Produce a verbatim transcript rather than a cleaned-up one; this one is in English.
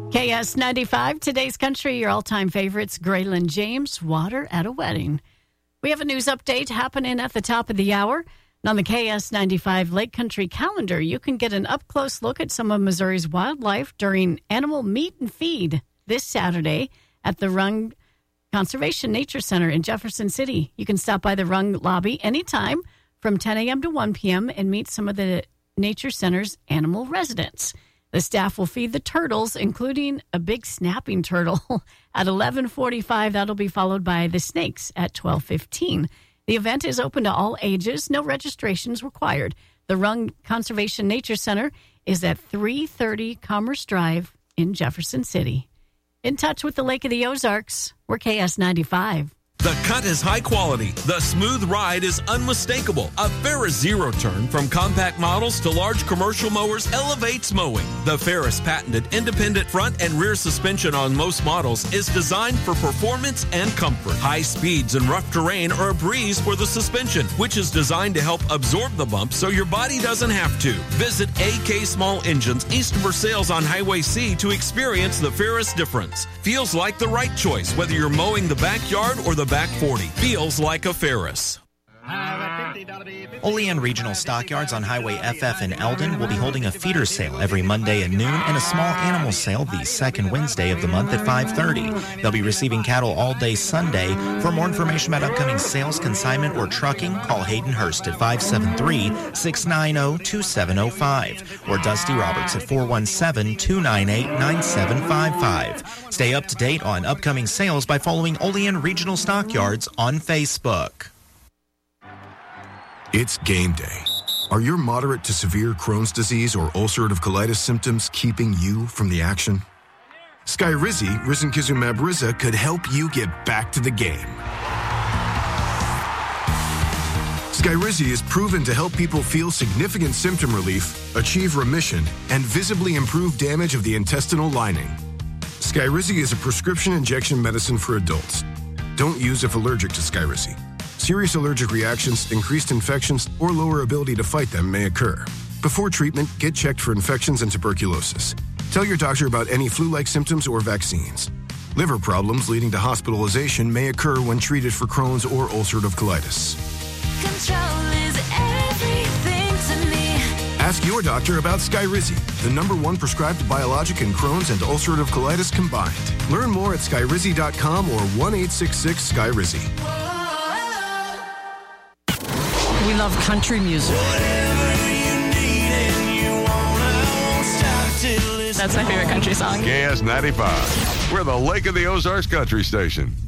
K S ninety-five, today's country, your all-time favorites, Graylin James, Water at a Wedding. We have a news update happening at the top of the hour. And on the K S ninety-five Lake Country calendar, you can get an up-close look at some of Missouri's wildlife during Animal Meet and Feed this Saturday at the Rung Conservation Nature Center in Jefferson City. You can stop by the Rung lobby anytime from ten a.m. to one p.m. and meet some of the Nature Center's animal residents. The staff will feed the turtles, including a big snapping turtle, at eleven forty-five. That'll be followed by the snakes at twelve fifteen. The event is open to all ages. No registrations required. The Rung Conservation Nature Center is at three thirty Commerce Drive in Jefferson City. In touch with the Lake of the Ozarks, we're K S ninety-five. The cut is high quality. The smooth ride is unmistakable. A Ferris Zero Turn, from compact models to large commercial mowers, elevates mowing. The Ferris patented independent front and rear suspension on most models is designed for performance and comfort. High speeds and rough terrain are a breeze for the suspension, which is designed to help absorb the bump so your body doesn't have to. Visit A K Small Engines east of Versailles on Highway C to experience the Ferris difference. Feels like the right choice, whether you're mowing the backyard or the back forty. Feels like a Ferris. Olean Regional Stockyards on Highway F F in Eldon will be holding a feeder sale every Monday at noon and a small animal sale the second Wednesday of the month at five thirty. They'll be receiving cattle all day Sunday. For more information about upcoming sales, consignment, or trucking, call Hayden Hurst at five seven three, six nine zero, two seven zero five or Dusty Roberts at four one seven, two nine eight, nine seven five five. Stay up to date on upcoming sales by following Olean Regional Stockyards on Facebook. It's game day. Are your moderate to severe Crohn's disease or ulcerative colitis symptoms keeping you from the action? Skyrizi, risankizumab Riza, could help you get back to the game. Skyrizi is proven to help people feel significant symptom relief, achieve remission, and visibly improve damage of the intestinal lining. Skyrizi is a prescription injection medicine for adults. Don't use if allergic to Skyrizi. Serious allergic reactions, increased infections, or lower ability to fight them may occur. Before treatment, get checked for infections and tuberculosis. Tell your doctor about any flu-like symptoms or vaccines. Liver problems leading to hospitalization may occur when treated for Crohn's or ulcerative colitis. Control is everything to me. Ask your doctor about Skyrizi, the number one prescribed biologic in Crohn's and ulcerative colitis combined. Learn more at skyrizi dot com or one eight six six Skyrizi. We love country music. That's my favorite country song. K S ninety-five. We're the Lake of the Ozarks Country Station.